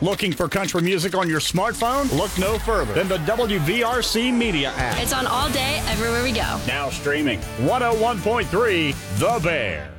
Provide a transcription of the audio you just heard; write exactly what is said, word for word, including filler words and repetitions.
Looking for country music on your smartphone? Look no further than the W V R C Media app. It's on all day, everywhere we go. Now streaming one oh one point three The Bear.